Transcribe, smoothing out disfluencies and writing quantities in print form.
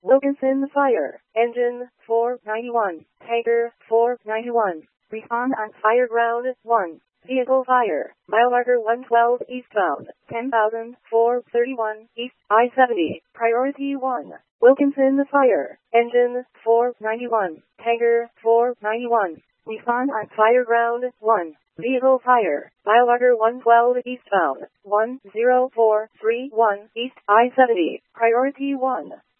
Wilkinson fire. Engine 491. Tanker 491. Respond on fire ground 1. Vehicle fire. Mile marker 112 eastbound. 10,431 east I-70. Priority 1. Wilkinson fire. Engine 491. Tanker 491. Respond on fire ground 1. Vehicle fire. Mile marker 112 eastbound. 10431 east I-70. Priority 1.